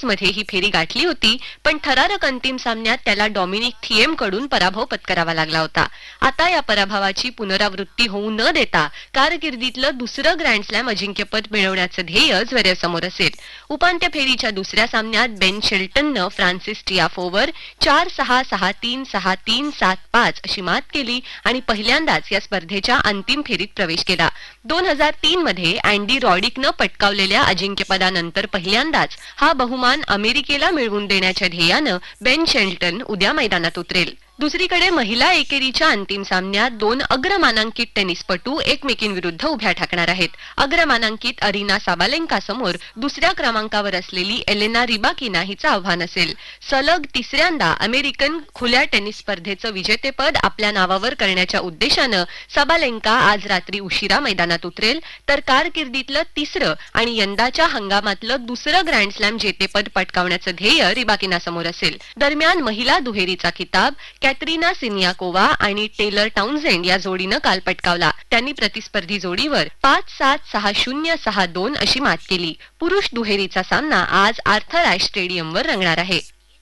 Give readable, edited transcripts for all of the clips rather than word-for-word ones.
मध्ये ही फेरी गाठली होती, पण थरारक अंतिम सामन्यात त्याला डॉमिनिक थिएम कडून पराभव पत्करावा लागला होता. आता या पराभवाची पुनरावृत्ती होऊ न देता कारकिर्दीतलं दुसरं ग्रँड स्लॅम अजिंक्यपद मिळवण्याचं ध्येय झ्वेरेव समोर असेल. उपांत्य फेरीच्या दुसऱ्या सामन्यात बेन शेल्टननं फ्रान्सिस टियाफोवर 4-6, 6-3, 6-3, 7-5 अशी मात केली आणि पहिल्यांदाच या स्पर्धेच्या अंतिम फेरीत प्रवेश केला. 2003 मध्ये अँडी रॉडिकनं पटकावलेल्या अजिंक्यपदानंतर पहिल्यांदाच हा बहुमान अमेरिकेला मिळवून देण्याच्या ध्येयानं बेन शेल्टन उद्या मैदानात उतरेल. दुसरीकडे महिला एकेरीच्या अंतिम सामन्यात 2 अग्रमानांकित टेनिसपटू एकमेकींविरुद्ध उभ्या ठाकणार आहेत. अग्रमानांकित अरिना साबालेंका समोर दुसऱ्या क्रमांकावर असलेली एलेना रिबाकिना हिचं आव्हान असेल. सलग तिसऱ्यांदा अमेरिकन खुल्या टेनिस स्पर्धेचं विजेतेपद आपल्या नावावर करण्याच्या उद्देशानं साबालेंका आज रात्री उशिरा मैदानात उतरेल, तर कारकिर्दीतलं तिसरं आणि यंदाच्या हंगामातलं दुसरं ग्रँड स्लॅम जेतेपद पटकावण्याचं ध्येय रिबाकिना समोर असेल. दरम्यान महिला दुहेरीचा किताब कॅटरीना सिनियाकोवा आणि टेलर टाउनझेंड या जोडीनं काल पटकावला. त्यांनी प्रतिस्पर्धी जोडीवर 5-7, 6-0, 6-2 अशी मात केली. पुरुष दुहेरीचा सामना आज आर्थर ॲश स्टेडियमवर रंगणार आहे.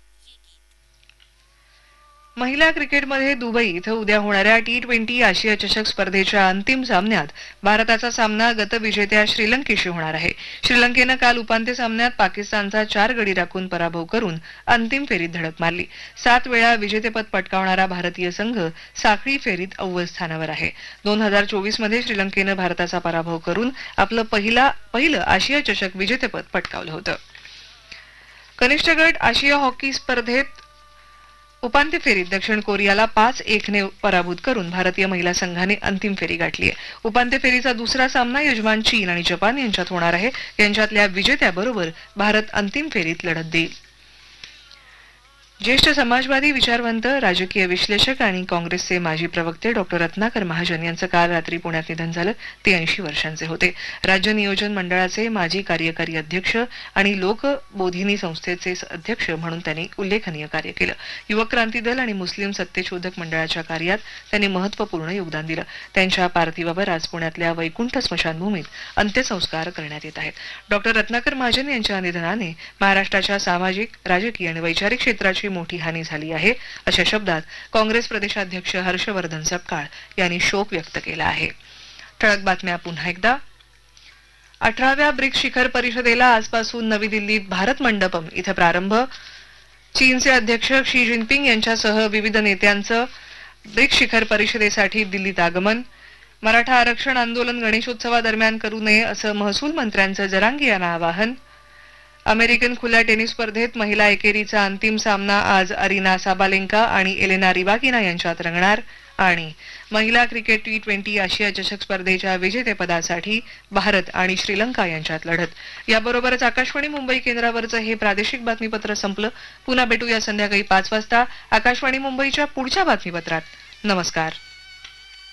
महिला क्रिकेटमध्ये दुबई इथं उद्या होणाऱ्या T20 आशिया चषक स्पर्धेच्या अंतिम सामन्यात भारताचा सामना गतविजेत्या श्रीलंकेशी होणार आहे. श्रीलंकेनं काल उपांत्य सामन्यात पाकिस्तानचा 4 गडी राखून पराभव करून अंतिम फेरीत धडक मारली. 7 वेळा विजेतेपद पटकावणारा भारतीय संघ साखळी फेरीत अव्वल स्थानावर आहे. 2024 मध्ये श्रीलंकेनं भारताचा पराभव करून आपलं पहिलं आशिया चषक विजेतेपद पटकावलं होतं. कनिष्ठ गट आशिया हॉकी स्पर्धेत उपांत्य फेरीत दक्षिण कोरियाला 5-1 ने पराभूत करून भारतीय महिला संघाने अंतिम फेरी गाठली आहे. उपांत्य फेरीचा दुसरा सामना यजमान चीन आणि जपान यांच्यात होणार आहे. यांच्यातल्या विजेत्याबरोबर भारत अंतिम फेरीत लढत देईल. ज्येष्ठ समाजवादी विचारवंत, राजकीय विश्लेषक आणि काँग्रेसचे माजी प्रवक्ते डॉ. रत्नाकर महाजन यांचं काल रात्री पुण्यात निधन झालं. ते 80 वर्षांचे होते. राज्य नियोजन मंडळाचे माजी कार्यकारी अध्यक्ष आणि लोकबोधिनी संस्थेचे अध्यक्ष म्हणून त्यांनी उल्लेखनीय कार्य केलं. युवक क्रांती दल आणि मुस्लिम सत्यशोधक मंडळाच्या कार्यात त्यांनी महत्त्वपूर्ण योगदान दिलं. त्यांच्या पार्थिवावर आज पुण्यातल्या वैकुंठ स्मशानभूमीत अंत्यसंस्कार करण्यात येत आहेत. डॉ. रत्नाकर महाजन यांच्या निधनाने महाराष्ट्राच्या सामाजिक, राजकीय आणि वैचारिक क्षेत्राची मोठी हानी झाली आहे, अशा शब्दात काँग्रेस प्रदेशाध्यक्ष हर्षवर्धन सपकाळ यांनी शोक व्यक्त केला आहे. ठळक बातम्या पुन्हा एकदा. 18व्या ब्रिक्स शिखर परिषदेला आजपासून नवी दिल्लीत भारत मंडपम इथे प्रारंभ. चीनचे अध्यक्ष शी जिनपिंग यांच्यासह विविध नेत्यांचं ब्रिक्स शिखर परिषदेसाठी दिल्लीत आगमन. मराठा आरक्षण आंदोलन गणेशोत्सवादरम्यान करू नये असं महसूल मंत्र्यांचं जरांगे यांना आवाहन. अमेरिकन खुल्या टेनिस स्पर्धेत महिला एकेरीचा अंतिम सामना आज अरिना साबालेंका आणि एलेना रिबाकिना यांच्यात रंगणार. आणि महिला क्रिकेट T20 आशिया चषक स्पर्धेच्या विजेतेपदासाठी भारत आणि श्रीलंका यांच्यात लढत. याबरोबरच आकाशवाणी मुंबई केंद्रावरचं हे प्रादेशिक बातमीपत्र संपलं. पुन्हा भेटूया संध्याकाळी 5 वाजता आकाशवाणी मुंबईच्या पुढच्या बातमीपत्रात. नमस्कार.